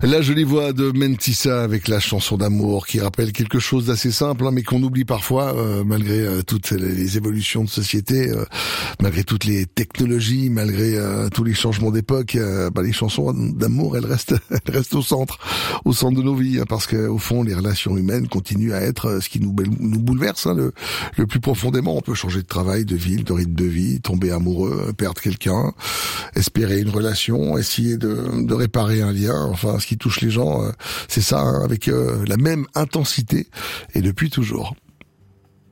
La jolie voix de Mentissa avec la chanson d'amour qui rappelle quelque chose d'assez simple, mais qu'on oublie parfois, malgré toutes les évolutions de société, malgré toutes les technologies, malgré tous les changements d'époque. Les chansons d'amour, elles restent au centre de nos vies, parce que au fond, les relations humaines continuent à être ce qui nous bouleverse le plus profondément. On peut changer de travail, de ville, de rythme de vie, tomber amoureux, perdre quelqu'un, espérer une relation, essayer de réparer un lien. Enfin, ce qui touche les gens, c'est ça, avec la même intensité et depuis toujours.